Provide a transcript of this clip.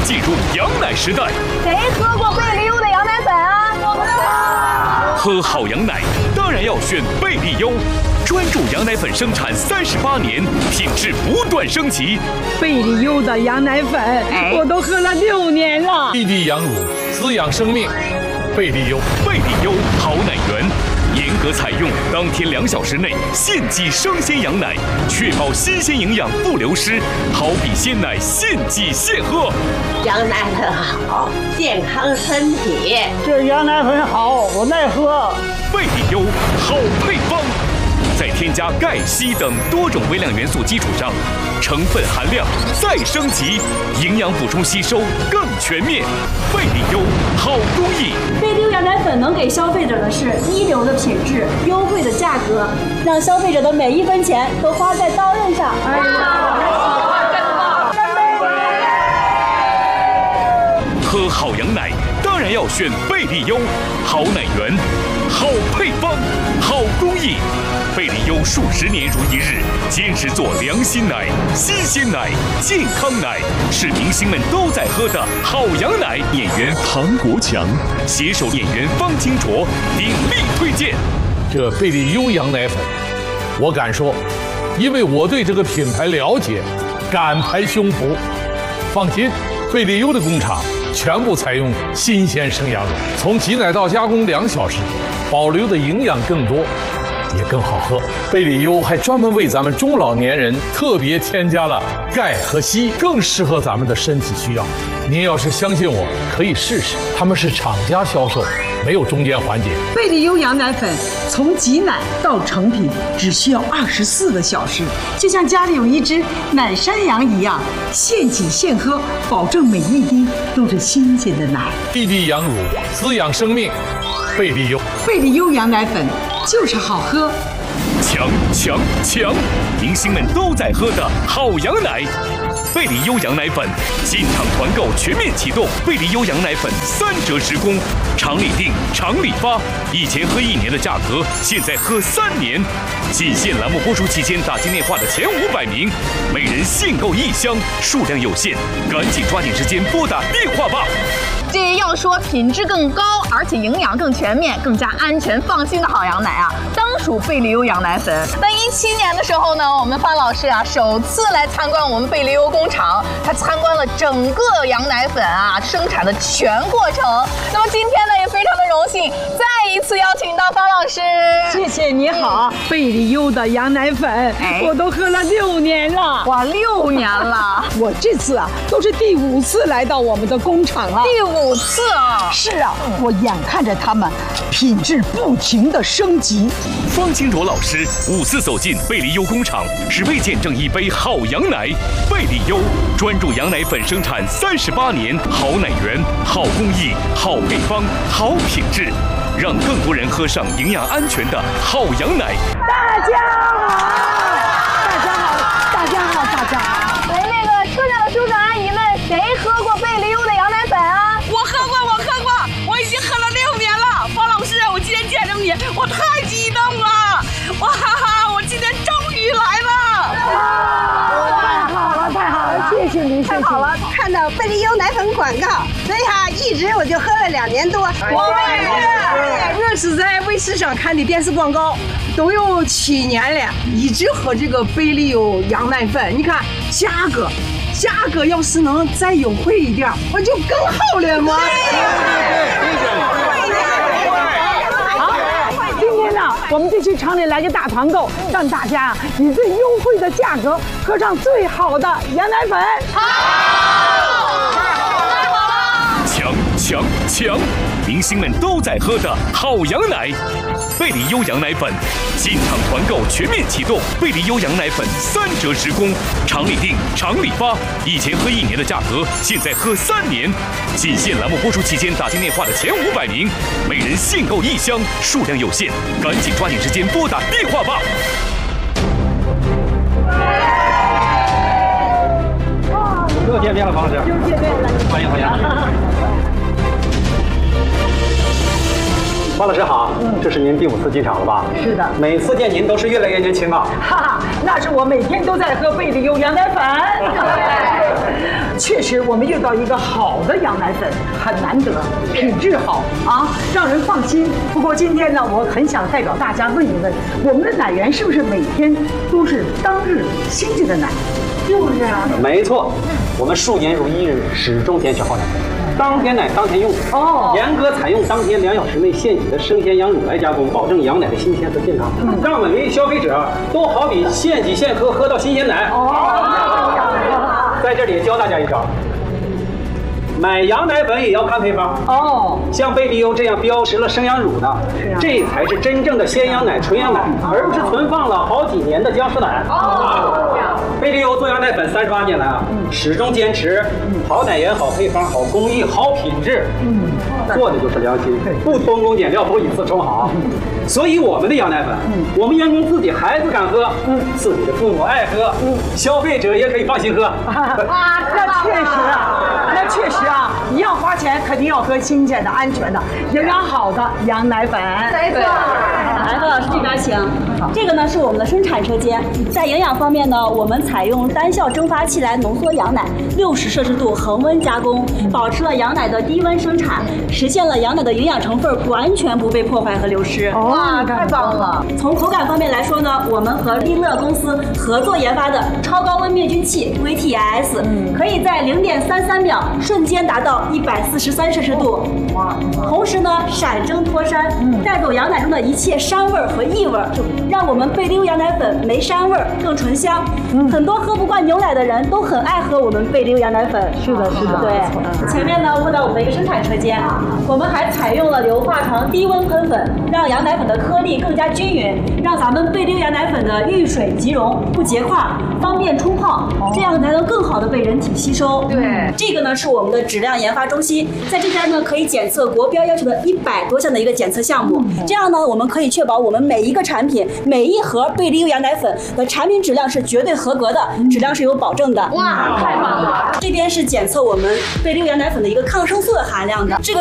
进入羊奶时代。 谁喝过贝利优的羊奶粉啊？ 喝好羊奶当然要选贝利优，专注羊奶粉生产38年，品质不断升级。 贝利优的羊奶粉，我都喝了6年了。 滴滴羊乳，滋养生命。贝利优， 贝利优好奶源，严格采用当天2小时内现挤生鲜羊奶，确保新鲜营养不流失，好比鲜奶现挤现喝。 羊奶粉好，健康身体。 这羊奶粉好，我爱喝。 贝利优好配方，在添加钙、硒等多种微量元素基础上，成分含量再升级，营养补充吸收更全面。贝利优好工艺， 贝利优羊奶粉能给消费者的是一流的品质、优惠的价格，让消费者的每1分钱都花在刀刃上。 喝好羊奶当然要选贝利优，好奶源，好配方，好工艺。贝利优数10年如一日，坚持做良心奶、新鲜奶、健康奶，是明星们都在喝的好羊奶。演员唐国强携手演员方清卓鼎力推荐。 这贝利优羊奶粉，我敢说，因为我对这个品牌了解，敢拍胸脯。放心，贝利优的工厂全部采用新鲜生羊乳，从挤奶到加工2小时，保留的营养更多，也更好喝。贝利优还专门为咱们中老年人特别添加了钙和硒，更适合咱们的身体需要。您要是相信我，可以试试，他们是厂家销售，没有中间环节。 贝利优羊奶粉从挤奶到成品只需要24个小时，就像家里有一只奶山羊一样，现挤现喝，保证每一滴都是新鲜的奶。 滴滴羊乳，滋养生命。贝利优， 贝利优羊奶粉就是好喝。 强强强！明星们都在喝的好羊奶，贝利优羊奶粉进场团购全面启动，贝利优羊奶粉3折10公，厂里订，厂里发。以前喝1年的价格，现在喝3年。仅限栏目播出期间打进电话的前500名，每人限购1箱，数量有限，赶紧抓紧时间拨打电话吧。 这要说品质更高，而且营养更全面、更加安全放心的好羊奶啊，当属贝利优羊奶粉。在17年的时候呢，我们方老师啊首次来参观我们贝利优工厂，他参观了整个羊奶粉啊生产的全过程。那么今天呢，也非常的荣幸，再一次邀请到方老师。 谢谢你好，贝利优的羊奶粉，我都喝了6年了。 哇，6年了！ 我这次啊都是第5次来到我们的工厂了。 第5次啊！ 是啊，我眼看着他们品质不停的升级。 方清卓老师5次走进贝利优工厂，只为见证一杯好羊奶。贝利优专注羊奶粉生产38年，好奶源、好工艺、好配方、好品质，让更多人喝上营养安全的好羊奶。 大家好，大家好，大家好，大家好。 喂，那个车上的叔叔阿姨们，谁喝过贝利优的羊奶粉啊？ 我喝过，我已经喝了6年了。方老师，我今天见着你，我太激动了！哇哈哈，我今天终于来了！ 太好了，谢谢您， 太好了，看到贝利优奶粉广告，所以哈，一直我就喝了2年多。 我是在卫视上看的电视广告，都有7年了，一直喝这个贝利优羊奶粉。你看价格要是能再优惠一点，我就更好了嘛。 今天呢，我们就去厂里来个大团购，让大家以最优惠的价格喝上最好的羊奶粉。 强强强！明星们都在喝的好羊奶，贝利优羊奶粉进场团购全面启动，贝利优羊奶粉3折10公，厂里订，厂里发。以前喝1年的价格，现在喝3年。仅限栏目播出期间打进电话的前500名，每人限购1箱，数量有限，赶紧抓紧时间拨打电话吧。 又见面了，方老师。 又见面了， 欢迎欢迎。方老师好，这是您第5次进场了吧？ 是的， 每次见您都是越来越年轻啊。 哈哈，那是我每天都在喝贝利优羊奶粉。 确实我们遇到一个好的羊奶粉很难得，品质好啊，让人放心。不过今天呢，我很想代表大家问一问，我们的奶源是不是每天都是当日新鲜的奶？是不是啊？ 没错，我们数年如一日，始终坚持好奶，当天奶当天用。严格采用当天2小时内现挤的生鲜羊乳来加工，保证羊奶的新鲜和健康，让每位消费者都好比现挤现喝，喝到新鲜奶。在这里教大家一招。买羊奶粉也要看配方像贝利优这样标识了生羊乳的，这才是真正的鲜羊奶、纯羊奶，而不是存放了好几年的僵尸奶。贝利优做羊奶粉38年来始终坚持好奶源、好配方、好工艺、好品质，做的就是良心，不偷工减料，不以次充好。所以我们的羊奶粉，我们员工自己孩子敢喝，自己的父母爱喝，消费者也可以放心喝。 那确实啊，一样花钱，肯定要喝新鲜的、安全的、营养好的羊奶粉。 没错。来，何老师这边请。这个呢是我们的生产车间，在营养方面呢，我们采用单效蒸发器来浓缩羊奶，60摄氏度恒温加工，保持了羊奶的低温生产，实现了羊奶的营养成分完全不被破坏和流失。 哇，太棒了！ 从口感方面来说呢，我们和利乐公司合作研发的超高温灭菌器 VTS，可以在0.33秒瞬间达到143摄氏度，同时呢闪蒸脱膻，带走羊奶中的一切膻味和异味，让我们贝利优羊奶粉没膻味更醇香。很多喝不惯牛奶的人都很爱喝我们贝利优羊奶粉。 是的。 对，前面呢问到我们的一个生产车间，我们还采用了硫化糖低温喷粉，让羊奶粉的颗粒更加均匀，让咱们贝利优羊奶粉的遇水即溶，不结块，方便冲泡，这样才能更好的被人体吸收。 对， 这个呢是我们的质量研发中心，在这边呢可以检测国标要求的100多项的一个检测项目，这样呢我们可以确保我们每一个产品、每一盒贝利优羊奶粉的产品质量是绝对合格的，质量是有保证的。 哇，太棒了！ 这边是检测我们贝利优羊奶粉的一个抗生素的含量的，这个